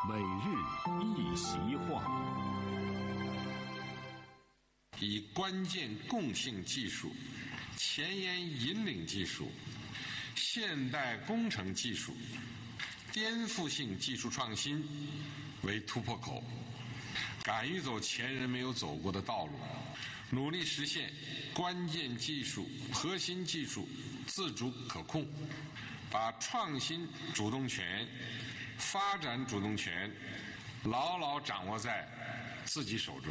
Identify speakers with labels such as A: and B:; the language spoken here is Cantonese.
A: 每日一席话。
B: 以关键共性技术、前沿引领技术、现代工程技术、颠覆性技术创新为突破口，敢于走前人没有走过的道路，努力实现关键技术、核心技术自主可控，把创新主动权、发展主动权牢牢掌握在自己手中。